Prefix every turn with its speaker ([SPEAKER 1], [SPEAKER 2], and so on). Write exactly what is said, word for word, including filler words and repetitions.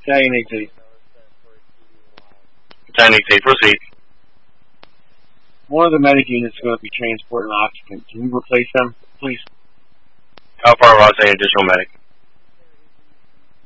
[SPEAKER 1] Battalion eighteen.
[SPEAKER 2] Battalion eighteen, proceed.
[SPEAKER 1] One of the medic units is going to be transporting an occupant. Can you replace them, please?
[SPEAKER 2] How far was the additional medic?